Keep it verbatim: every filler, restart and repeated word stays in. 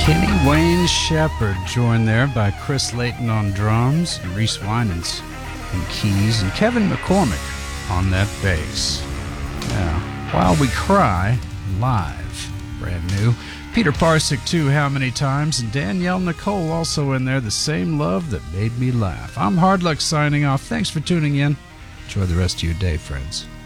Kenny Wayne Shepherd, joined there by Chris Layton on drums, and Reese Winans on keys, and Kevin McCormick on that bass. Yeah. While We Cry, live, brand new. Peter Parsick, too, How Many Times, and Danielle Nicole also in there, The Same Love That Made Me Laugh. I'm Hard Luck signing off. Thanks for tuning in. Enjoy the rest of your day, friends.